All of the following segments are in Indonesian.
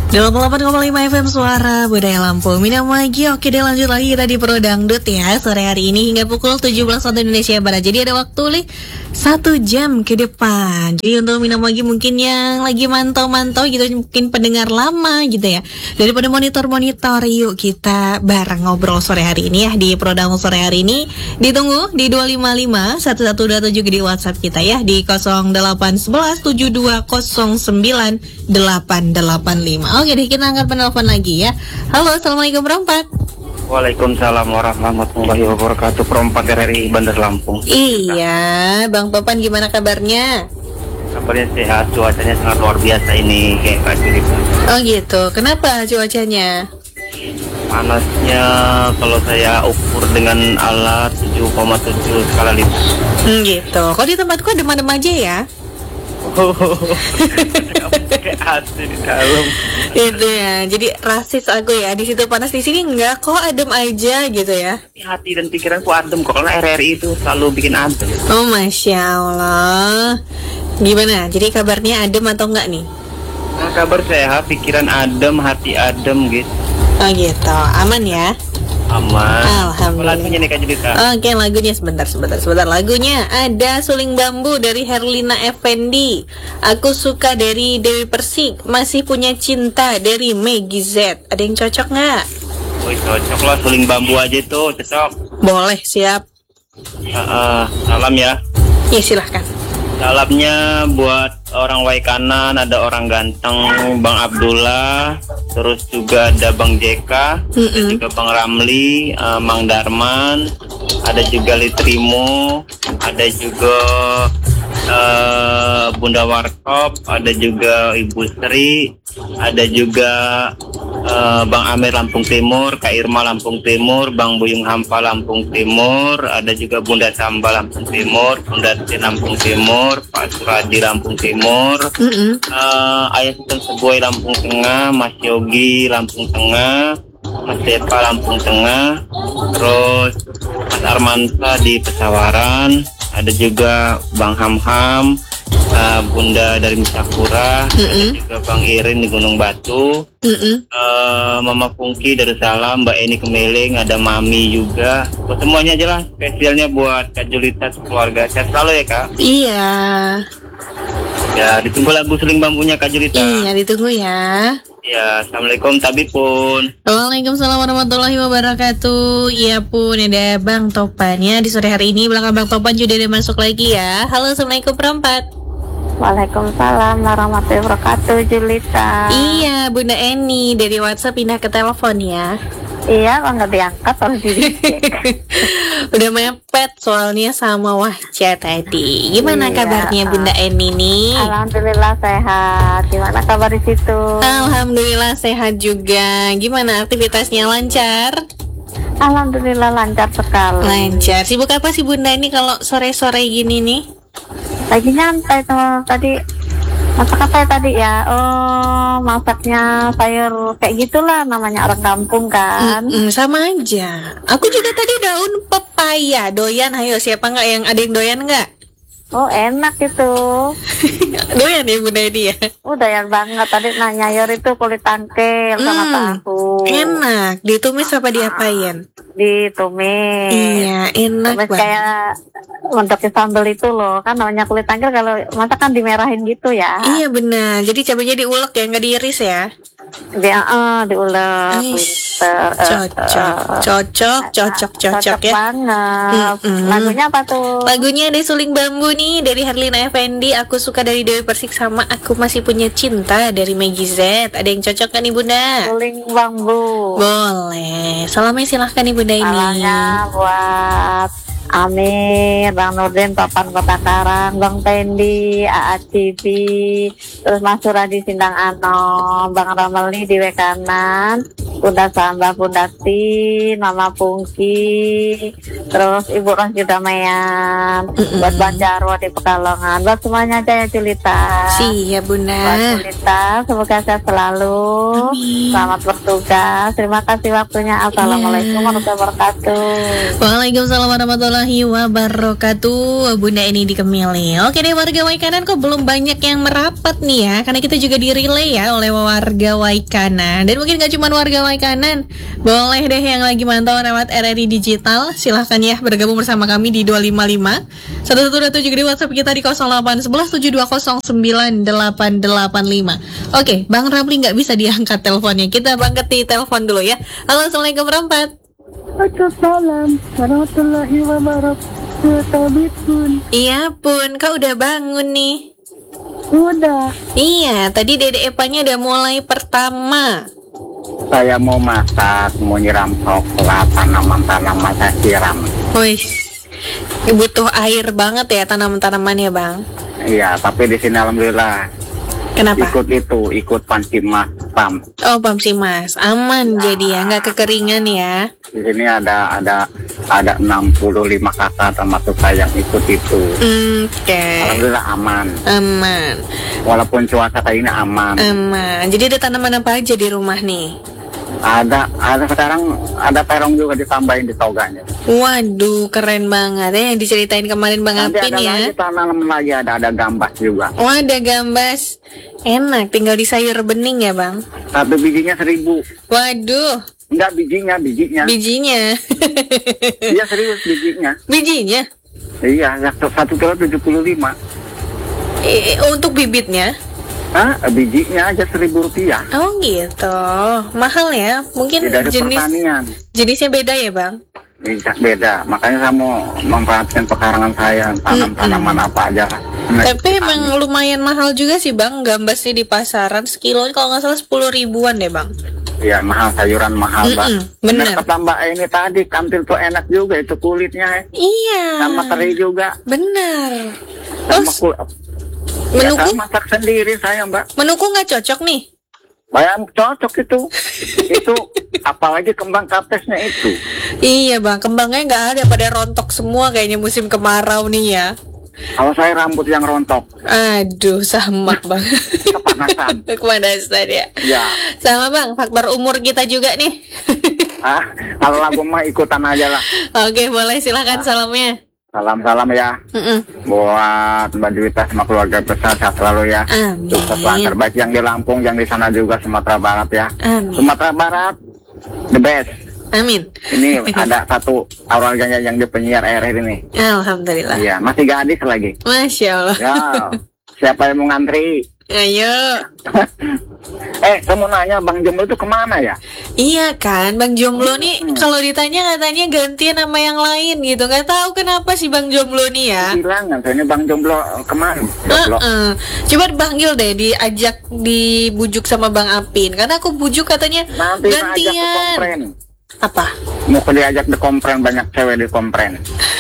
88,5 FM Suara Budaya Lampung. Minam lagi, oke deh lanjut lagi kita di Pro Dangdut ya. Sore hari ini hingga pukul 17 waktu Indonesia Barat. Jadi ada waktu nih 1 jam ke depan. Jadi untuk minum lagi mungkin yang lagi mantau-mantau gitu, mungkin pendengar lama gitu ya. Daripada monitor-monitor, yuk kita bareng ngobrol sore hari ini ya di Pro Dangdut sore hari ini. Ditunggu di 255 1127 juga di WhatsApp kita ya di 0811 7209 885. Oke deh, kita angkat penelpon lagi ya. Halo, assalamualaikum Perempat. Waalaikumsalam warahmatullahi wabarakatuh. Perempat RRI Bandar Lampung. Iya, Bang Topan gimana kabarnya? Kabarnya sehat, cuacanya sangat luar biasa ini kayak kasih gitu. Oh gitu, kenapa cuacanya? Panasnya kalau saya ukur dengan alat 7,7 skala Richter. Gitu. Kok di tempatku adem-adem aja ya? Kayak asli di dalam. Itu ya. Jadi rasis aku ya. Di situ panas, di sini enggak kok, adem aja gitu ya. Hati dan pikiranku adem kok, karena RRI itu selalu bikin adem. Oh Masya Allah. Gimana? Jadi kabarnya adem atau enggak nih? Nah, kabar sehat, pikiran adem, hati adem gitu. Oh gitu. Aman ya? Aman. Alhamdulillah. Lagunya nih Kak Julita. Oke, lagunya sebentar. Lagunya ada Suling Bambu dari Herlina Effendi. Aku Suka dari Dewi Persik. Masih Punya Cinta dari Meggy Z. Ada yang cocok nggak? Wih, cocok lah, Suling Bambu aja tuh, cocok. Boleh, siap. Salam ya. Ya silahkan. Salamnya buat orang Waikanan, ada orang ganteng Bang Abdullah, terus juga ada Bang JK, ada juga Bang Ramli, Mang Darman, ada juga Litrimo, ada juga Bunda Warkop, ada juga Ibu Sri, ada juga Bang Amir Lampung Timur, Kak Irma Lampung Timur, Bang Buyung Hampa Lampung Timur, ada juga Bunda Samba Lampung Timur, Bunda Tin Lampung Timur, Pak Suradi Lampung Timur, Ayah Sultan Seboy Lampung Tengah, Mas Yogi Lampung Tengah, Mas Depa Lampung Tengah, terus Mas Armanta di Pesawaran, ada juga Bang Hamham, Bunda dari Misakura, ada juga Bang Irin di Gunung Batu, Mama Pungki dari Salam, Mbak Eni Kemeling, ada Mami juga. Buat semuanya aja lah, spesialnya buat Kak Julita keluarga. Sehat selalu ya Kak. Iya. Ya, ditunggu lagu Suling Bambunya Kak Julita. Iya, ditunggu ya. Ya, assalamualaikum Tabipun. Waalaikumsalam warahmatullahi wabarakatuh. Iya pun, ada Bang Topannya di sore hari ini. Belakang Bang Topan juga ada masuk lagi ya. Halo, assalamualaikum Perempat. Waalaikumsalam warahmatullahi wabarakatuh, Julita. Iya, Bunda Eni dari WhatsApp pindah ke telepon ya. Iya, kok nggak diangkat oleh diri. Udah mepet soalnya sama Wahca tadi. Gimana kabarnya Bunda Eni nih? Alhamdulillah sehat. Gimana kabar di situ? Alhamdulillah sehat juga. Gimana aktivitasnya, lancar? Alhamdulillah lancar sekali. Lancar. Sibuk apa sih Bunda ini kalau sore-sore gini nih? Lagi nyantai tuh tadi. Masak apa ya tadi ya? Oh, masaknya sayur kayak gitulah, namanya orang kampung kan. Sama aja. Aku juga tadi daun pepaya. Doyan, ayo siapa nggak yang ada yang doyan nggak? Oh, enak itu. Doyan ya Bunda Edi ya? Doyan banget. Tadi nyayur itu kulit tangkil sama tahu. Enak. Ditumis apa diapain? Ditumis. Iya, enak tumis banget. Kayak untuk sambal itu loh, kan namanya kulit tangkil, kalau masak kan dimerahin gitu ya. Iya benar. Jadi cabenya diulek ya, nggak diiris ya? Diulek. Cocok ya. Banget. Lagunya apa tuh? Lagunya ada Suling Bambu nih dari Herlina Effendi. Aku Suka dari Dewi Persik, sama Aku Masih Punya Cinta dari Meggy Z. Ada yang cocok kan nih Bunda? Suling Bambu. Boleh. Salamnya silahkan nih Bunda ini. Salamnya buat Amir, Bang Nurdin, Papan Kota Karang, Bang Pendi, Aa Cibi, terus Mas Suradi Sindang Ano, Bang Ramali di Wekanan, Bunda Samba, Bunda Tin, Mama Pungki, terus Ibu Rosida Mayan, buat Bang Jarwo di Pekalongan, buat semuanya aja ya Julita. Siap Buat Bunda. Julita, semoga sehat selalu. Amin. Selamat bertugas. Terima kasih waktunya. Assalamualaikum warahmatullahi wabarakatuh. Waalaikumsalam warahmatullahi wabarakatuh. Bunda ini dikemili. Oke deh warga Waikanan, kok belum banyak yang merapat nih ya, karena kita juga di relay ya oleh warga Waikanan. Dan mungkin gak cuma warga Waikanan, boleh deh yang lagi mantau lewat RRI Digital, silahkan ya bergabung bersama kami di 255 117 juga di WhatsApp kita di 0811 7209 885. Oke, Bang Ramli nggak bisa diangkat teleponnya, kita bangkit di telepon dulu ya. Halo, Assalamualaikum Rampat. Waalaikumsalam warahmatullahi wabarakatuh. Pun Iya Pun, kau udah bangun nih? udah. Iya, tadi Dede Epanya udah mulai pertama. Saya mau masak, mau nyiram coklat, tanaman-tanaman saya siram. Wih, butuh air banget ya tanaman-tanamannya Bang. Iya, tapi di sini alhamdulillah Kenapa? ikut Pansimas PAM. Oh, Pamsimas, aman jadi ya, nggak kekeringan ya. Di sini ada 65 kakak termasuk saya yang ikut itu. Oke, Alhamdulillah aman. aman, Walaupun cuaca kayak ini aman. aman. Jadi ada tanaman apa aja di rumah nih? Ada sekarang ada terong juga ditambahin di toganya. Waduh, keren banget ya yang diceritain kemarin Bang Nanti Apin ada ya. lagi tanaman lagi, ada gambas juga. Oh, ada gambas. Enak, tinggal di sayur bening ya Bang. Satu bijinya 1.000. Waduh, Enggak bijinya. bijinya. Iya serius bijinya. Bijinya? Iya, yang 1 kilo 75. Untuk bibitnya? Hah? Bijinya aja Rp1.000. Oh gitu, mahal ya? Mungkin Tidak ada pertanian. jenisnya beda ya Bang? Beda, makanya saya mau memperhatikan pekarangan saya, tanam tanaman apa aja. Tapi emang lumayan mahal juga sih Bang, gambasnya di pasaran sekilo kalau nggak salah 10 ribuan deh Bang. Iya mahal, sayuran mahal Mbak. Bener. Kata Mbak ini tadi kantil tuh enak juga itu kulitnya, Iya. sama teri juga, Bener. sama Terus ya, menuku, saya masak sendiri saya Mbak. menuku nggak cocok nih? Bayam cocok itu, itu apalagi kembang kapesnya itu. Iya Bang, kembangnya nggak ada, pada rontok semua kayaknya musim kemarau nih ya. Kalau saya rambut yang rontok, Aduh, sama Bang. kepanasan. Kepanasan ya. Ya, Sama Bang, faktor umur kita juga nih. kalau lagu mah ikutan aja lah. Oke, boleh silakan salamnya. Salam ya buat Mbak Juwita sama keluarga besar, sehat selalu ya. Sukses lancar baik yang di Lampung, yang di sana juga Sumatera Barat ya. Amin. Sumatera Barat the best. Amin. Ini ada satu keluarganya yang di penyiar RRI ini. Alhamdulillah. Iya, masih gadis lagi. Masya Allah. Ya, siapa yang mau ngantri? Ayo. Saya mau nanya Bang Jomblo itu kemana ya? Iya kan, Bang Jomblo nih kalau ditanya katanya gantian sama yang lain gitu. Gak tahu kenapa sih Bang Jomblo nih ya. Bilang katanya Bang Jomblo kemana? Jomblo. Coba dipanggil deh, diajak, dibujuk sama Bang Apin. Karena aku bujuk katanya Nanti ajak ke gantian. kompren. Apa? Mau diajak di kompren, banyak cewek di kompren.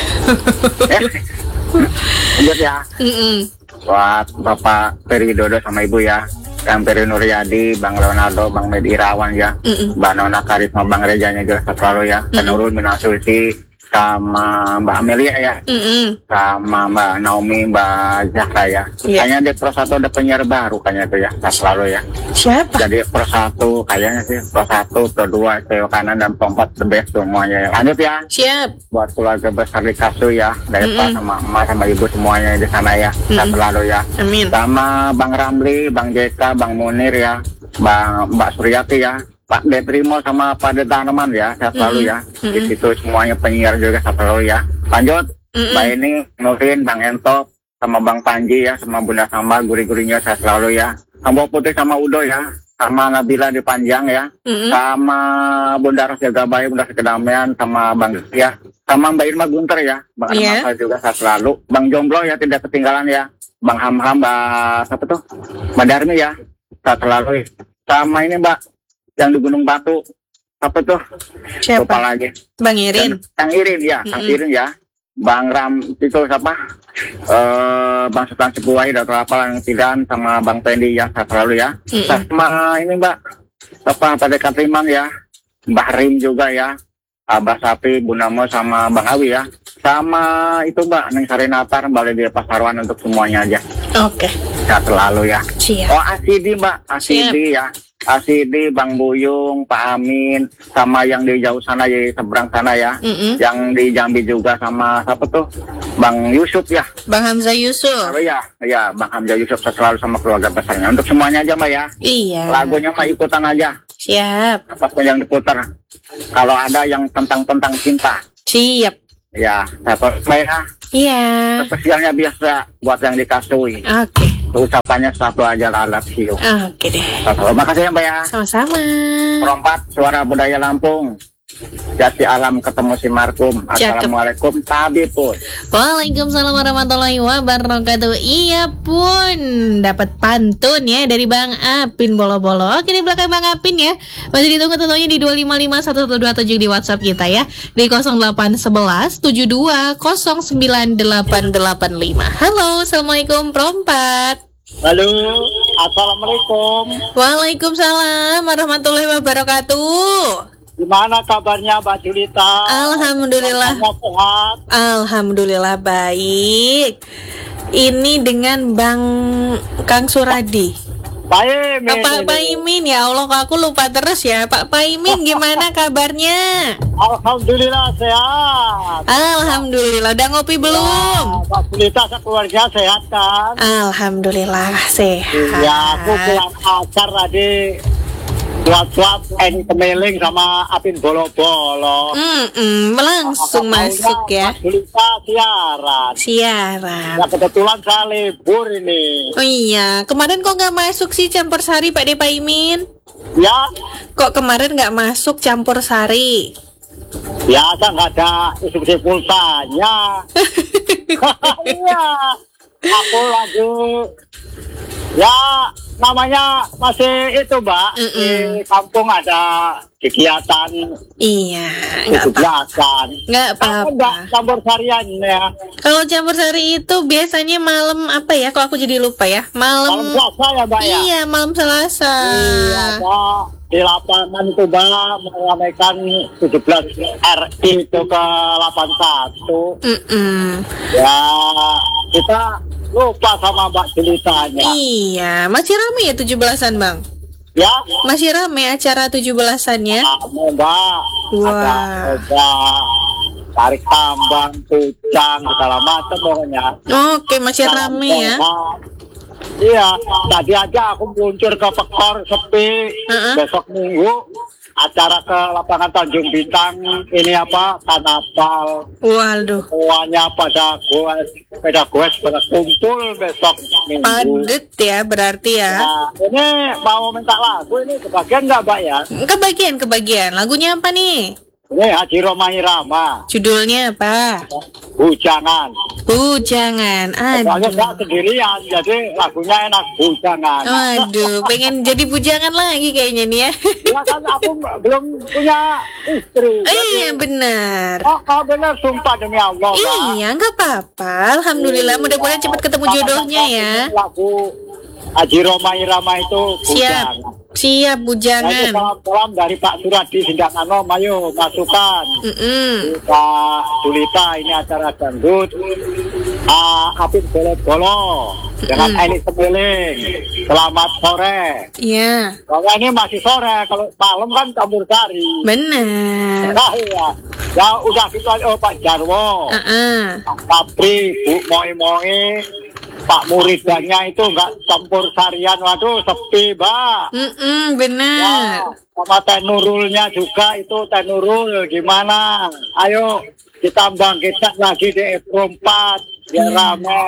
Lanjut ya. Buat Bapak Peri Dodo sama Ibu ya, Bang Peri Nuryadi, Bang Leonardo, Bang Medi Irawan ya, Mbak Nona Karisma, Bang Rejanya juga selalu ya, Nurul Minasusi, sama Mbak Amelia ya, sama Mbak Naomi, Mbak Zahra ya. Kayaknya di Pro 1 ada penyiar baru kayaknya itu ya, selalu ya. Siapa? Jadi Pro 1 kayaknya sih, Pro 1, Pro 2, Pro kanan dan Pro 4 the best semuanya ya. Lanjut ya. Siap. Buat keluarga besar di Kasu ya, dari Pak sama Emak sama Ibu semuanya di sana ya, sehat selalu ya. Amin. Sama Bang Ramli, Bang Jeka, Bang Munir ya, Mbak Suryati ya, Pak Detrimo sama Pak Detanaman ya, sehat selalu ya. Di situ semuanya penyiar juga sehat selalu ya. Lanjut, Mbak ini, Nurin, Bang Ento, sama Bang Panji ya, sama Bunda Samba, guri-gurinya sehat selalu ya. Sama Putih sama Udo ya, sama Nabila di Panjang ya, sama Bunda Ros Jaga Bayi, Bunda Kedamaian, sama Bang ya, sama Mbak Irma Gunter ya, Bang Irma juga sehat selalu. Bang Jomblo ya tidak ketinggalan ya, Bang Hamham, Mbak siapa tuh, Mbak Darmi ya, sehat selalu. Sama ini Mbak yang di Gunung Batu, apa tuh? Siapa? Lupa lagi. Bang Irin. Kang Irin ya, Kang Irin ya. Bang Ram itu siapa? Bang Sultan Cipuai, Dr. Apal yang Tidan, sama Bang Pendi ya, sehat selalu ya. Sama ini Mbak, apa Pak Dekat Riman ya, Mbah Rim juga ya, Abah Sapi, Bu Namo sama Bang Awi ya. Sama itu Mbak, Neng Sarinatar, Mbak Lydia Pasarwan untuk semuanya aja. Oke. Sehat selalu ya. Siap. Oh Asidi Mbak, Asidi ya. Asidi, Bang Buyung, Pak Amin, sama yang di jauh sana di seberang sana ya. Yang di Jambi juga sama siapa tuh? Bang Yusuf ya. Bang Hamzah Yusuf. Oh iya, ya Bang Hamzah Yusuf selalu sama keluarga besarnya. Untuk semuanya aja Mbak ya. Iya. Lagunya mah ikutan aja. Siap. Apapun yang diputar. Kalau ada yang tentang cinta. Siap. Ya, dapat Mbak ya. Iya. Spesialnya biasa buat yang dikasih. Oke. Ucapannya satu aja I love you. Oke deh. Terima kasih ya Mbak ya. Sama-sama. Perompat Suara Budaya Lampung. Jati Alam ketemu si Markum. Assalamualaikum Tabi pun. Waalaikumsalam warahmatullahi wabarakatuh. Iya pun dapat pantun ya dari Bang Apin Bolo-Bolo. Oke, di belakang Bang Apin ya. Masih ditunggu tentunya di 2551127 di WhatsApp kita ya. Di 0811 72098885. Halo, Assalamualaikum Perompat. Halo, Assalamualaikum. Waalaikumsalam warahmatullahi wabarakatuh. Gimana kabarnya Mbak Julita? Alhamdulillah. Sehat. Alhamdulillah baik. Ini dengan Bang Kang Suradi. Baik, Pak Paimin, ya Allah aku lupa terus ya. Pak Paimin gimana kabarnya? Alhamdulillah sehat. Alhamdulillah. Udah ngopi belum? Mbak Julita sekeluarga sehat kan? Alhamdulillah sehat. Ya, aku pulang acar tadi. Suap-suap kemeling sama Apin Bolo-Bolo. Langsung masuk ya. Julita siaran. Siaran. Ya kebetulan saya libur ini. Oh iya, kemarin kok nggak masuk sih campur sari Pak De Paimin? Ya, Kok kemarin nggak masuk campur sari? biasa nggak ada isi pulsanya. Iya, aku lagi ya namanya masih itu Mbak di kampung ada kegiatan Iya, nggak kegiatan. Nggak Aku apa-apa. nggak campur sarian ya. Kalau campur sari itu biasanya malam apa ya? Kok aku jadi lupa ya? Malam Malam. Selasa ya Mbak ya. Iya, malam Selasa. Iya, Mbak. Di lapangan itu Mbak meramaikan 17 RI itu ke 81. Ya kita lupa sama Mbak Julitanya. Iya, masih rame ya 17-an, Bang? Ya, Masih rame acara 17-an-nya? Mbak. Wah. Ada tarik tambang, pucang, segala macam pokoknya. Oke, masih rame ya. Iya, tadi aja aku muncul ke Pekor sepi. Besok Minggu acara ke lapangan Tanjung Bintang ini apa karnaval. Waduh, Semuanya pada pada kumpul besok Minggu. padet ya berarti ya. Nah, ini mau minta lagu ini kebagian nggak Mbak ya? Kebagian. Lagunya apa nih? Ini Haji Roma Irama, Judulnya apa? Bujangan. Bujangan. Soalnya saya Aduh. sendirian, jadi lagunya enak Bujangan. Waduh, pengen jadi bujangan lagi kayaknya nih ya. Ya kan aku belum punya istri. Iya benar. Oh benar, sumpah demi Allah. Mbak. Iya, nggak apa-apa. Alhamdulillah, mudah-mudahan cepat ketemu jodohnya ya. Lagu Haji Roma Irama itu Siap, Bujangan. siap Nah, itu bujangan. salam dari Pak Suradi Sindangano, ayo masukkan. Pak Julita ini acara dangdut. Apin Bolo-Bolo dengan Elit Semeling. Selamat sore. Iya, Kalau ini masih sore, kalau malam kan campur sari. benar. Nah, iya. Ya udah gitu aja Pak Jarwo, Pak Papri, Bu Moi, Pak Muridannya itu nggak campur sarian, waduh sepi Mbak. Benar. Ya, sama Teh Nurulnya juga itu Teh Nurul gimana? Ayo kita bangkitkan lagi di F4 biar rame.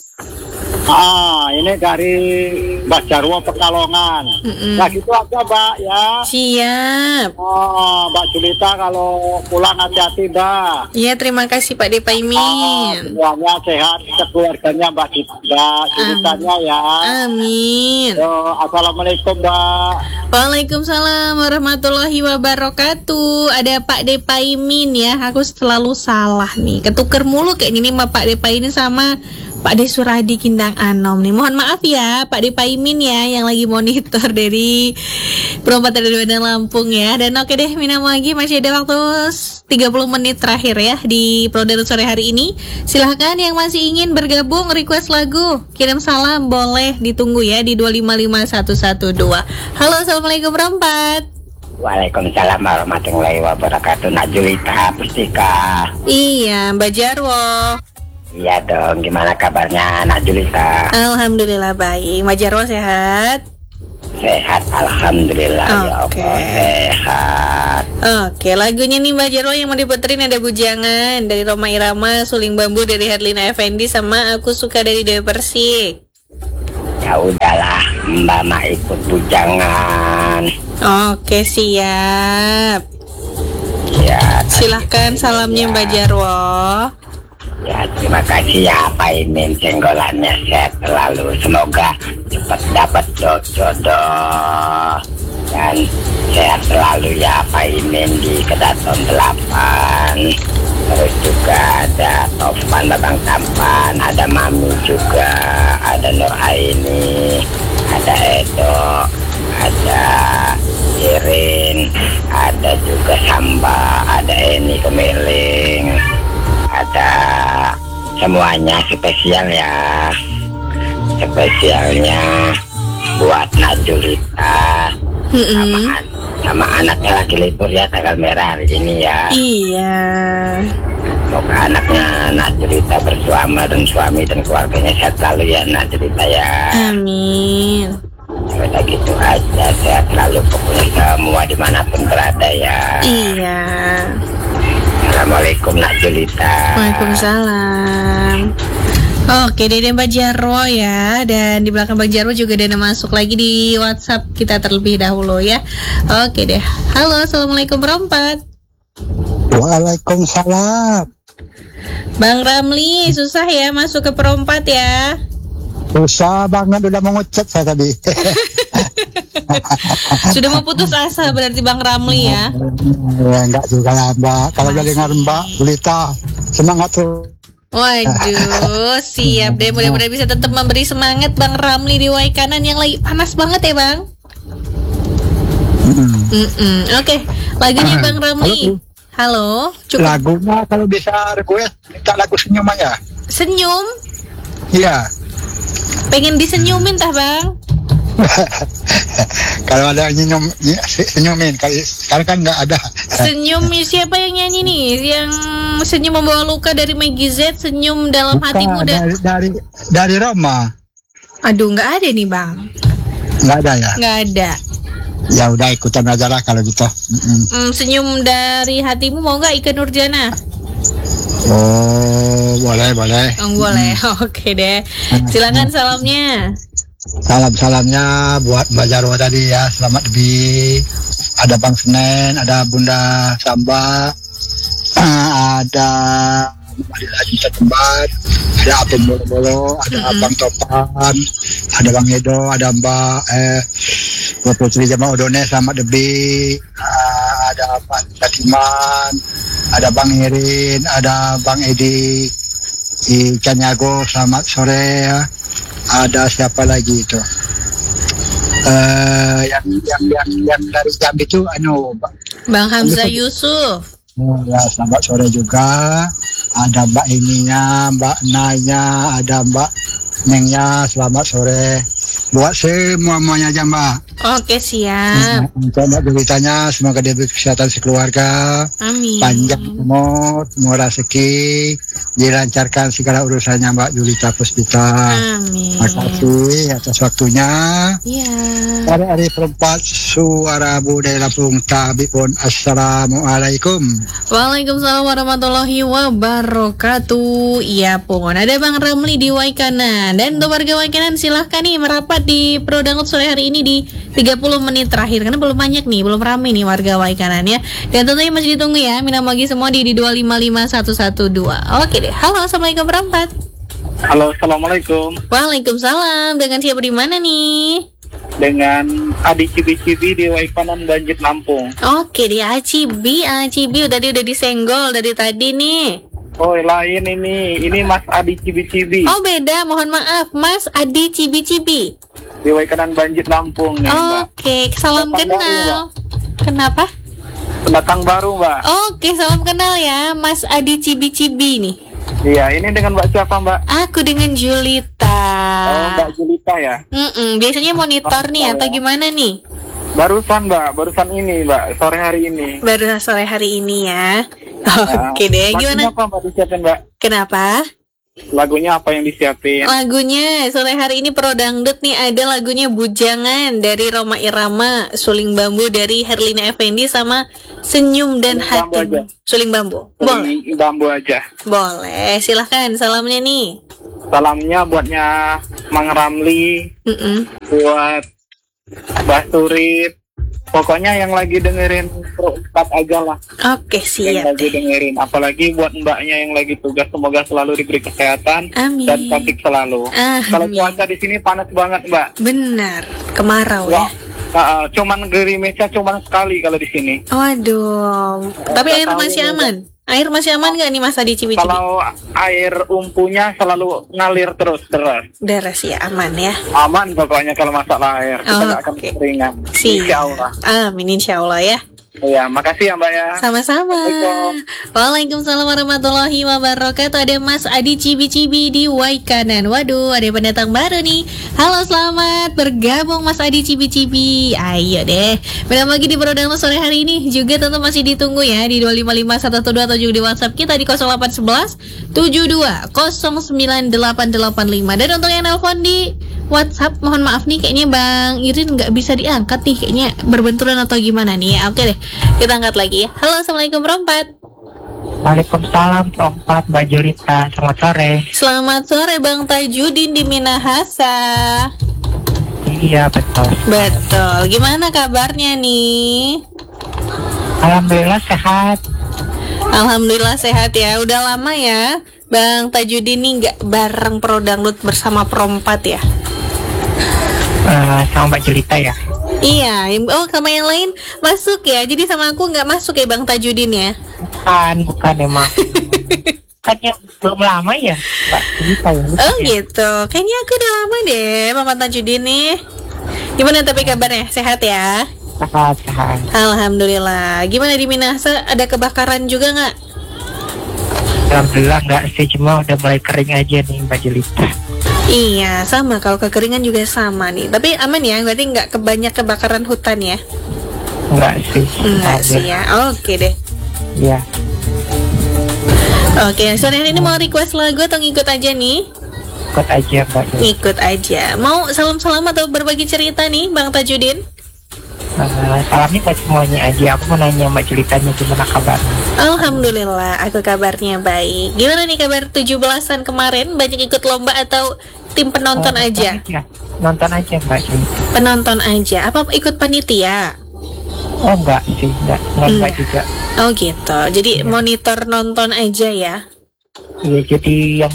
Ini dari Mbak Jarwo Pekalongan. Nah gitu aja Mbak ya. Siap. Mbak Julita kalau pulang hati-hati Mbak. Iya, terima kasih Pak De Paimin. Semuanya sehat keluarganya Mbak Julitanya ya. Amin. Assalamualaikum Mbak. Waalaikumsalam warahmatullahi wabarakatuh. Ada Pak De Paimin ya. Aku selalu salah nih. Ketuker mulu kayak ini sama Pak De Paimin sama Pak De Suradi Kindang Anom nih. Mohon maaf ya Pak De Paimin ya yang lagi monitor dari perempatan dari Bandar Lampung ya. Dan oke deh, Minamagi masih ada waktu 30 menit terakhir ya di Prodan sore hari ini. Silahkan yang masih ingin bergabung request lagu, kirim salam boleh ditunggu ya di 255112. Halo, assalamualaikum berempat. Waalaikumsalam warahmatullahi wabarakatuh. Najulita Pustika. Iya, Mbak Jarwo. Iya dong, gimana kabarnya Najulita? Alhamdulillah baik. Mbak Jarwo sehat? Sehat, alhamdulillah. Ya Oke. Allah, sehat. Oke, lagunya nih Mbak Jarwo yang mau diputerin ada Bujangan dari Roma Irama, Suling Bambu dari Herlina Effendi, sama Aku Suka dari Dewi Persik. Ya udahlah, Mbak mah ikut Bujangan. Oke, siap. Ya, Silahkan salamnya Mbak Jarwo. ya terima kasih ya Pak Imin, senggolannya sehat selalu. Semoga cepat dapat jodoh dan sehat selalu ya Pak Imin di Kedaton 8. Terus juga ada Topan Babang Tampan, ada Mami juga, ada Nur Aini, ada Edo, ada Irin, ada juga Samba, ada Eni Kemiling, ada semuanya spesial ya. Spesialnya buat Najulita sama anaknya lagi libur ya, tanggal merah hari ini ya. Iya. Semoga anaknya Najulita bersuami dan keluarganya sehat selalu ya Najulita ya. Amin. Udah gitu aja, sehat selalu pokoknya semua dimanapun berada ya. Iya. Assalamualaikum Najulita. Waalaikumsalam. Oke, Dede Mbak Jarwo ya. Dan di belakang Mbak Jarwo juga Dede masuk lagi di WhatsApp kita terlebih dahulu ya. Oke deh. Halo, assalamualaikum berempat. Waalaikumsalam. Bang Ramli, susah ya masuk ke perempat ya. Susah banget, udah mau ngechat saya tadi. Sudah mau putus asa berarti Bang Ramli ya. Ya enggak juga lah Mbak. Kalau udah dengar Mbak Julita, semangat tuh. Waduh, siap deh. Mudah-mudahan bisa tetap memberi semangat Bang Ramli di Waikanan yang lagi panas banget ya Bang. Oke, lagunya Bang Ramli. Halo, cukup. Lagunya kalau bisa request, minta lagu senyum aja. Senyum? Iya. Pengen disenyumin tah Bang? Kalau ada senyumin, sekarang kan nggak ada. Senyum siapa yang nyanyi nih? Yang senyum membawa luka dari Maggie Z, senyum dalam hatimu dari Roma. Aduh, nggak ada nih Bang. Nggak ada ya? Nggak ada. Ya udah ikutan aja lah kalau gitu. Senyum dari hatimu mau nggak Ika Nurjana? Oh, boleh. Boleh, oke deh. Silakan salamnya. Salamnya buat Mbak Jarwo tadi ya, selamat lebih. Ada Bang Senen, ada Bunda Samba, ada Madila Cinta Tempat, ada Abang Bolo-Bolo, ada Abang Topan, ada Bang Edo, ada Mbak Putri Jamaah Odone, selamat lebih. Ada Pak Satiman, ada Bang Irin, ada Bang Edi di Canyago, selamat sore ya. Ada siapa lagi itu? Yang dari Jambi itu Bang Hamzah Yusuf. Ya, selamat sore juga. Ada Mbak Ininya, Mbak Nanya, ada Mbak Nengnya, selamat sore. Buat semuanya aja Mbak. Oke, siap. Untuk Mbak beritanya, semoga dia kesehatan sekeluarga. Amin. Panjang umur, murah rezeki, dilancarkan segala urusannya Mbak Julita Puspita. Amin. Terima kasih atas waktunya. Iya. Pada hari perempat suara budaya Lampung Tabipun. Assalamualaikum. Waalaikumsalam warahmatullahi wabarakatuh. Iya pun ada Bang Ramli di Waikanan. Dan untuk warga Waikanan silahkan nih merapat di Pro Dangdut sore hari ini di 30 menit terakhir. Karena belum banyak nih, belum ramai nih warga Waikanan ya. Dan tentunya masih ditunggu ya Minamagi semua di 255112. Oke deh. Halo, assalamualaikum berempat. Halo, assalamualaikum. Waalaikumsalam. Dengan siapa di mana nih? Dengan Adi Cibi-Cibi di Waikanan Banjir Lampung. Oke deh, Acibi tadi udah disenggol dari tadi nih. Oh lain ini Mas Adi Cibi-Cibi Oh beda, mohon maaf, Mas Adi Cibi-Cibi. di Waikanan Banjir Lampung nih, Mbak. Oke, salam Pendatang baru, kenal. Kenapa? Pendatang baru Mbak. Oke, salam kenal ya, Mas Adi Cibi-Cibi nih. Iya, ini dengan Mbak siapa Mbak? Aku dengan Julita. Oh Mbak Julita ya. Biasanya monitor nih atau gimana nih? Barusan Mbak, barusan ini Mbak, sore hari ini. Baru sore hari ini ya. Oke deh, Lagunya gimana? apa Mbak disiapin Mbak? Kenapa? Lagunya apa yang disiapin? Lagunya sore hari ini Pro Dangdut nih, ada lagunya Bujangan dari Roma Irama, Suling Bambu dari Herlina Effendi, sama Senyum dan Suling Bambu Hati. aja. Suling Bambu. Boleh. Bambu aja. Boleh, silahkan salamnya nih. Salamnya buatnya Mang Ramli, buat Mbak Surit. Pokoknya yang lagi dengerin Pro 4 aja lah. Oke, Yang siap lagi deh. dengerin. Apalagi buat mbaknya yang lagi tugas, semoga selalu diberi kesehatan Amin. dan cantik selalu. Kalau Amin. cuaca di sini panas banget Mbak. Benar, kemarau ya. Wah, cuman gerimisnya cuman sekali kalau di sini. Waduh, tapi air tahu masih nih, aman. Air masih aman nggak nih Mas Adi Cibi-Cibi? Kalau air umpunya selalu ngalir terus deras. Deras ya, aman ya. Aman pokoknya kalau masalah air. Kita nggak akan Oke. keringan. Siap. Insya Allah. Amin, insya Allah ya. Ya, makasih ya Mbak ya. Sama-sama. Assalamualaikum. Waalaikumsalam warahmatullahi wabarakatuh. Ada Mas Adi Cibi-Cibi di Waikanan. Waduh, ada pendatang baru nih. Halo, selamat bergabung Mas Adi Cibi-Cibi. Ayo deh. Benar lagi di Prodang sore hari ini juga tentu masih ditunggu ya di 255 112 atau juga di WhatsApp kita di 0811 72 098885. Dan untuk yang nelpon di WhatsApp, mohon maaf nih, kayaknya Bang Irin nggak bisa diangkat nih, kayaknya berbenturan atau gimana nih ya. Oke deh, kita angkat lagi ya. Halo, assalamualaikum Rompat. Waalaikumsalam, Rompat, Mbak Julita. Selamat sore. Selamat sore Bang Tajudin di Minahasa. Iya, betul. Betul. Gimana kabarnya nih? Alhamdulillah sehat. Alhamdulillah sehat ya. Udah lama ya Bang Tajudin nih nggak bareng Pro Dangdut bersama Perompat ya? Sama Mbak Julita ya. Iya. Oh, sama yang lain masuk ya. Jadi sama aku nggak masuk ya Bang Tajudin ya? Bukan emang. Kan yang belum lama ya, Mbak Julita ya. Oh gitu. Kayaknya aku udah lama deh Mama Tajudin nih. Gimana tapi kabarnya? Sehat ya? Sehat. Alhamdulillah. Gimana di Minahasa? Ada kebakaran juga nggak? Alhamdulillah enggak sih, cuma udah mulai kering aja nih Mbak Julita. Iya, sama. Kalau kekeringan juga sama nih. Tapi aman ya, berarti nggak kebanyak kebakaran hutan ya? Enggak sih. Enggak sih ya. Oke deh. Iya. Oke, sore hari ini mau request lagu atau ngikut aja nih? Ikut aja Mbak Julita. Ikut aja. Mau salam-salam atau berbagi cerita nih, Bang Tajudin? Salamnya buat semuanya aja. Aku mau nanya Mbak Julitanya gimana kabarnya. Alhamdulillah, aku kabarnya baik. Gimana nih kabar 17-an kemarin? Banyak ikut lomba atau tim penonton aja? Nonton aja Mbak Julita. Penonton aja. Apa ikut panitia? Oh enggak sih, enggak juga. Oh gitu. Jadi monitor nonton aja ya? Iya, jadi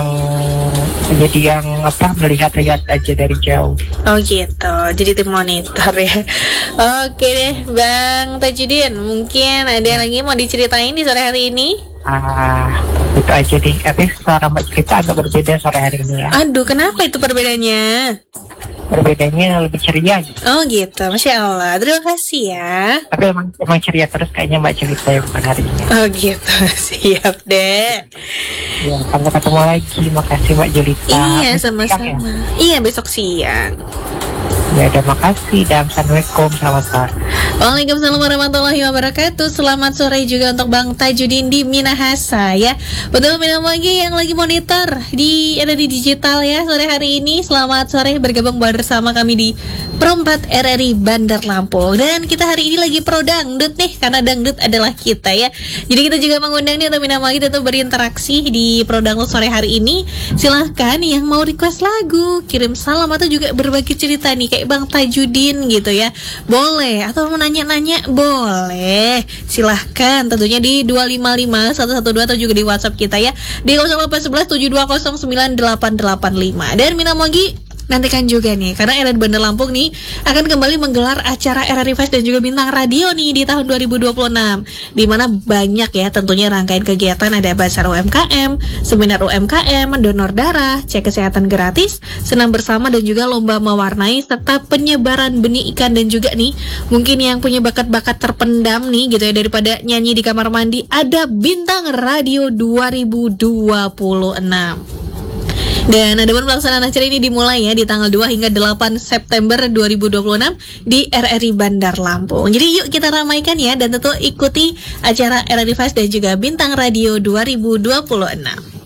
yang melihat-lihat aja dari jauh. Oh gitu. Jadi tim monitor ya. Oke deh, Bang Tajudin. Mungkin ada yang lagi mau diceritain di sore hari ini? Itu aja deh. Tapi suara Mbak Julita agak berbeda sore hari ini ya. Aduh, kenapa itu perbedaannya? Berbedanya lebih ceria gitu. Oh gitu, Masya Allah. Terima kasih ya. Tapi emang ceria terus kayaknya Mbak Julita yang bukan hari ini. Oh gitu, siap deh. Ya, sampai ketemu lagi. Makasih Mbak Julita. Iya, Besok siang sama-sama. Iya, besok siang. Ya, terima kasih. Dan assalamualaikum, selamat sore. Waalaikumsalam warahmatullahi wabarakatuh. Selamat sore juga untuk Bang Tajudin di Minahasa ya. Betul, minum lagi yang lagi monitor ada di digital ya sore hari ini. Selamat sore, bergabung bersama kami di Perompat RRI Bandar Lampung. Dan kita hari ini lagi Pro Dangdut nih, karena dangdut adalah kita ya. Jadi kita juga mengundang nih untuk minum lagi tetap berinteraksi di Pro Dangdut sore hari ini. Silahkan yang mau request lagu, kirim salam atau juga berbagi cerita nih kayak Bang Tajudin gitu ya. Boleh, atau mau nanya-nanya boleh. Silahkan tentunya di 255 112 atau juga di WhatsApp kita ya di 0811 720 9885. Dan minum lagi nantikan juga nih, karena RRI Bandar Lampung nih akan kembali menggelar acara RRI Fest dan juga Bintang Radio nih di tahun 2026, di mana banyak ya tentunya rangkaian kegiatan, ada bazar UMKM, seminar UMKM, donor darah, cek kesehatan gratis, senam bersama dan juga lomba mewarnai serta penyebaran benih ikan. Dan juga nih mungkin yang punya bakat-bakat terpendam nih gitu ya, daripada nyanyi di kamar mandi, ada Bintang Radio 2026. Dan adapun pelaksanaan acara ini dimulai ya di tanggal 2 hingga 8 September 2026 di RRI Bandar Lampung. Jadi yuk kita ramaikan ya, dan tentu ikuti acara RRI Fest dan juga Bintang Radio 2026.